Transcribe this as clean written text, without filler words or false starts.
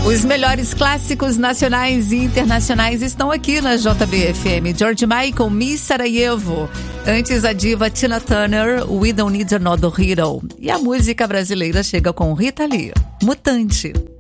Os melhores clássicos nacionais e internacionais estão aqui na JBFM. George Michael, Miss Sarajevo. Antes, a diva Tina Turner, We Don't Need Another Hero. E a música brasileira chega com Rita Lee, Mutante.